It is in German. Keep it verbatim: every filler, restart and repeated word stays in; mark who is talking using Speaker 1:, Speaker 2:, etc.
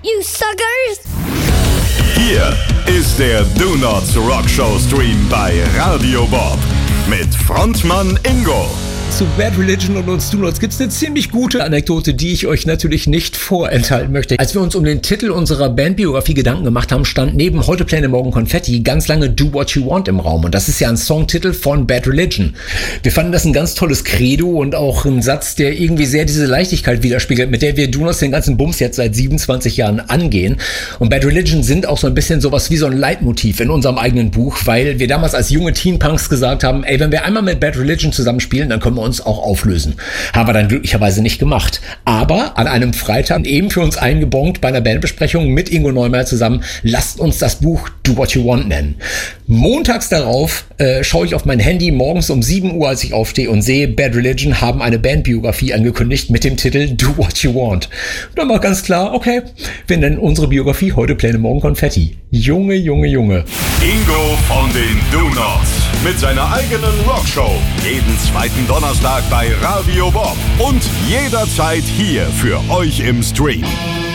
Speaker 1: you suckers!
Speaker 2: Hier ist der Do Nots Rock Show Stream bei Radio Bob mit Frontmann Ingo.
Speaker 3: Zu Bad Religion und uns Do Nots gibt's eine ziemlich gute Anekdote, die ich euch natürlich nicht vorenthalten möchte. Als wir uns um den Titel unserer Bandbiografie Gedanken gemacht haben, stand neben Heute Pläne, Morgen Konfetti ganz lange Do What You Want im Raum. Und das ist ja ein Songtitel von Bad Religion. Wir fanden das ein ganz tolles Credo und auch ein Satz, der irgendwie sehr diese Leichtigkeit widerspiegelt, mit der wir Do Nots den ganzen Bums jetzt seit siebenundzwanzig Jahren angehen. Und Bad Religion sind auch so ein bisschen sowas wie so ein Leitmotiv in unserem eigenen Buch, weil wir damals als junge Teen-Punks gesagt haben, ey, wenn wir einmal mit Bad Religion zusammenspielen, dann können wir uns auch auflösen. Haben wir dann glücklicherweise nicht gemacht. Aber an einem Freitag eben für uns eingebongt bei einer Bandbesprechung mit Ingo Neumeier zusammen, lasst uns das Buch Do What You Want nennen. Montags darauf äh, schaue ich auf mein Handy morgens um sieben Uhr, als ich aufstehe und sehe, Bad Religion haben eine Bandbiografie angekündigt mit dem Titel Do What You Want. Und dann war ganz klar, okay, wir nennen unsere Biografie Heute Pläne, Morgen Konfetti. Junge, Junge, Junge.
Speaker 2: Ingo von den Do Nots mit seiner eigenen Rockshow. Jeden zweiten Donnerstag bei Radio Bob und jederzeit hier für euch im Stream.